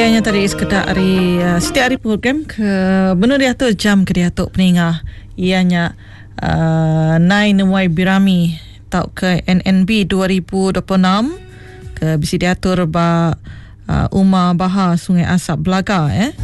Ianya tadi sekedar hari setiap hari program ke benar dia tu jam ke dia tu peningah. Ianya Nai Nemwai Birami tau ke NNB 2026 ke bisi diatur ba Umar Bahar Sungai Asap Belaga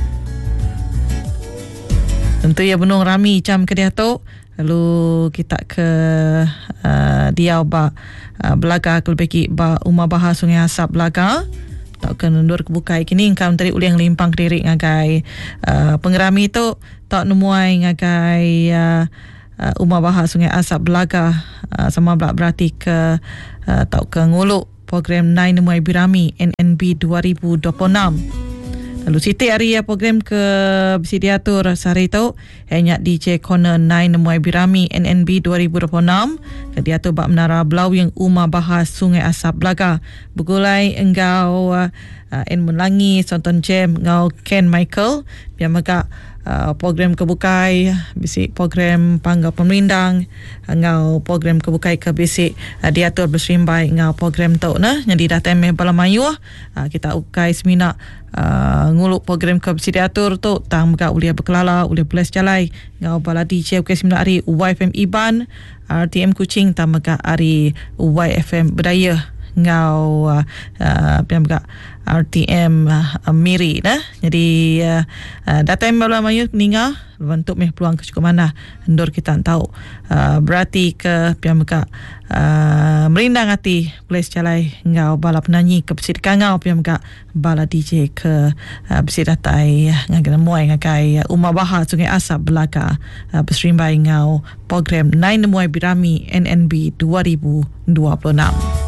Tentu ia benung rami jam ke dia tu. Lalu kita ke dia ba Belaga ke lebih ba Umar Bahar Sungai Asap Belaga. Tak kena nundur kebukai kini engkau tadi uli yang limpang diri ngagai pengerami tu tak nemuai ngagai Umar Bahar Sungai Asap Belaga sama berarti ke tak ke nguluk program Nai Nemwai Birami NNB 2026. Lalu Siti hari program ke bisi diatur sehari tu hanya DJ Corner Nai Nemwai Birami NNB 2026 ke diatur bak menara Belau yang Umar Bahar Sungai Asap Belaga. Begulai engkau En Melangi Sonton Jam engkau Ken Michael biar maka program kebukai bisi program panggal pemerindang engkau program kebukai ke bisi diatur berserimbai engkau program tu nah jadi dah time bala mayu kita ukai semina nguluk program ke bisi diatur tu tang maka ulia berkelala ulia belas jalai engkau bala DJ ukai semina hari YFM Iban RTM Kuching tang maka hari YFM Berdaya ngau pihak RTM Miri dah. Jadi data yang baru mayu ninga bentuk meh peluang ke cukup mana endor kita tahu berarti ke pihak merindang hati boleh secalai ngau bala penyanyi ke besit kangau pihak bala DJ ke besit datai ngagai muai ngagai Umar Bahar Sungai Asap Belaga berserimbai ngau program Nai Nemwai Birami NNB 2026.